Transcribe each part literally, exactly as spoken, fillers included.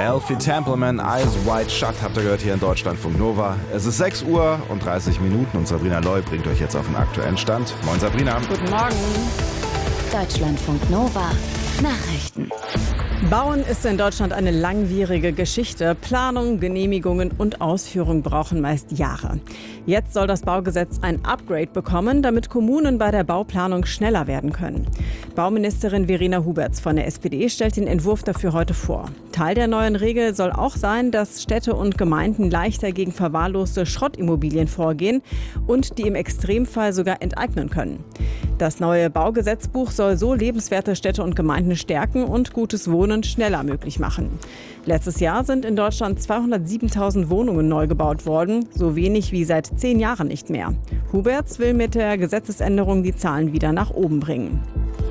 Alfie Templeman, Eyes Wide Shut, habt ihr gehört hier in Deutschlandfunk Nova. Es ist sechs Uhr und dreißig Minuten und Sabrina Loy bringt euch jetzt auf den aktuellen Stand. Moin Sabrina. Guten Morgen. Deutschlandfunk Nova. Nachrichten. Bauen ist in Deutschland eine langwierige Geschichte. Planung, Genehmigungen und Ausführung brauchen meist Jahre. Jetzt soll das Baugesetz ein Upgrade bekommen, damit Kommunen bei der Bauplanung schneller werden können. Bauministerin Verena Huberts von der S P D stellt den Entwurf dafür heute vor. Teil der neuen Regel soll auch sein, dass Städte und Gemeinden leichter gegen verwahrloste Schrottimmobilien vorgehen und die im Extremfall sogar enteignen können. Das neue Baugesetzbuch soll so lebenswerte Städte und Gemeinden stärken und gutes Wohnen schneller möglich machen. Letztes Jahr sind in Deutschland zweihundertsiebentausend Wohnungen neu gebaut worden, so wenig wie seit zehn Jahren nicht mehr. Huberts will mit der Gesetzesänderung die Zahlen wieder nach oben bringen.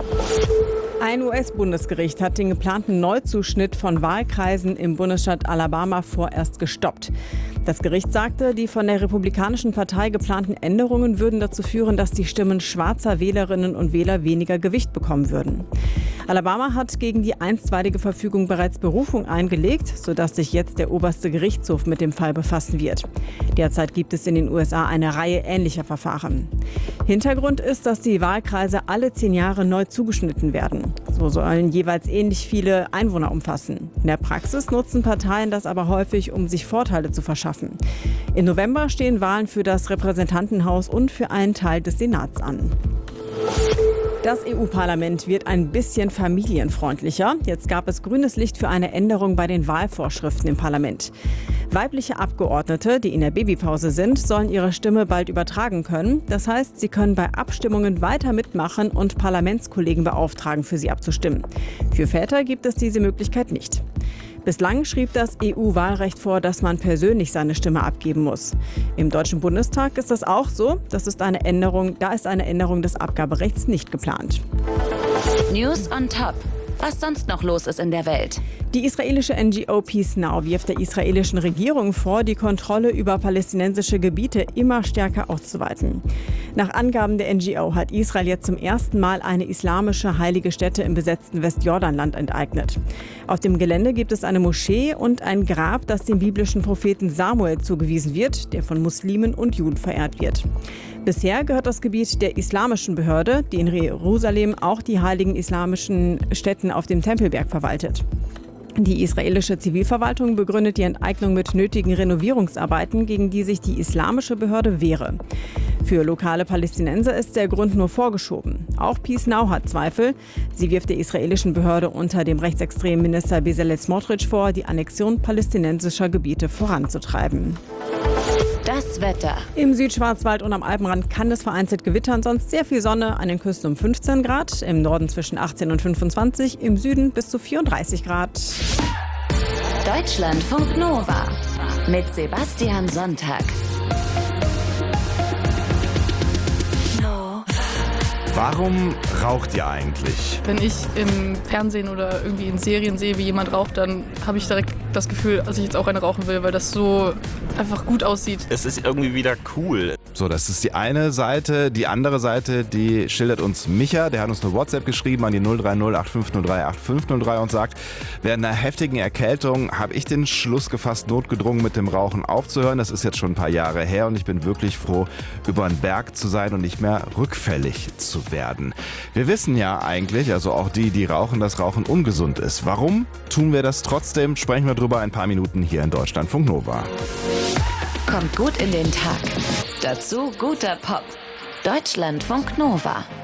Ein U S-Bundesgericht hat den geplanten Neuzuschnitt von Wahlkreisen im Bundesstaat Alabama vorerst gestoppt. Das Gericht sagte, die von der Republikanischen Partei geplanten Änderungen würden dazu führen, dass die Stimmen schwarzer Wählerinnen und Wähler weniger Gewicht bekommen würden. Alabama hat gegen die einstweilige Verfügung bereits Berufung eingelegt, sodass sich jetzt der oberste Gerichtshof mit dem Fall befassen wird. Derzeit gibt es in den U S A eine Reihe ähnlicher Verfahren. Hintergrund ist, dass die Wahlkreise alle zehn Jahre neu zugeschnitten werden. So sollen jeweils ähnlich viele Einwohner umfassen. In der Praxis nutzen Parteien das aber häufig, um sich Vorteile zu verschaffen. Im November stehen Wahlen für das Repräsentantenhaus und für einen Teil des Senats an. Das E U-Parlament wird ein bisschen familienfreundlicher. Jetzt gab es grünes Licht für eine Änderung bei den Wahlvorschriften im Parlament. Weibliche Abgeordnete, die in der Babypause sind, sollen ihre Stimme bald übertragen können. Das heißt, sie können bei Abstimmungen weiter mitmachen und Parlamentskollegen beauftragen, für sie abzustimmen. Für Väter gibt es diese Möglichkeit nicht. Bislang schrieb das E U-Wahlrecht vor, dass man persönlich seine Stimme abgeben muss. Im Deutschen Bundestag ist das auch so. Das ist eine Änderung, da ist eine Änderung des Abgaberechts nicht geplant. News on Top. Was sonst noch los ist in der Welt. Die israelische N G O Peace Now wirft der israelischen Regierung vor, die Kontrolle über palästinensische Gebiete immer stärker auszuweiten. Nach Angaben der N G O hat Israel jetzt zum ersten Mal eine islamische heilige Stätte im besetzten Westjordanland enteignet. Auf dem Gelände gibt es eine Moschee und ein Grab, das dem biblischen Propheten Samuel zugewiesen wird, der von Muslimen und Juden verehrt wird. Bisher gehört das Gebiet der islamischen Behörde, die in Jerusalem auch die heiligen islamischen Stätten auf dem Tempelberg verwaltet. Die israelische Zivilverwaltung begründet die Enteignung mit nötigen Renovierungsarbeiten, gegen die sich die islamische Behörde wehre. Für lokale Palästinenser ist der Grund nur vorgeschoben. Auch Peace Now hat Zweifel. Sie wirft der israelischen Behörde unter dem rechtsextremen Minister Bezalel Smotrich vor, die Annexion palästinensischer Gebiete voranzutreiben. Das Wetter. Im Südschwarzwald und am Alpenrand kann es vereinzelt gewittern, sonst sehr viel Sonne, an den Küsten um fünfzehn Grad, im Norden zwischen achtzehn und fünfundzwanzig, im Süden bis zu vierunddreißig Grad. Deutschlandfunk Nova mit Sebastian Sonntag. Warum raucht ihr eigentlich? Wenn ich im Fernsehen oder irgendwie in Serien sehe, wie jemand raucht, dann habe ich direkt das Gefühl, dass ich jetzt auch eine rauchen will, weil das so einfach gut aussieht. Es ist irgendwie wieder cool. So, das ist die eine Seite. Die andere Seite, die schildert uns Micha. Der hat uns eine WhatsApp geschrieben an die null drei null acht fünf null drei acht fünf null drei und sagt, während einer heftigen Erkältung habe ich den Schluss gefasst, notgedrungen mit dem Rauchen aufzuhören. Das ist jetzt schon ein paar Jahre her und ich bin wirklich froh, über den Berg zu sein und nicht mehr rückfällig zu werden. Wir wissen ja eigentlich, also auch die, die rauchen, dass Rauchen ungesund ist. Warum tun wir das trotzdem? Sprechen wir drüber ein paar Minuten hier in Deutschlandfunk Nova. Kommt gut in den Tag. Dazu guter Pop. Deutschlandfunk Nova.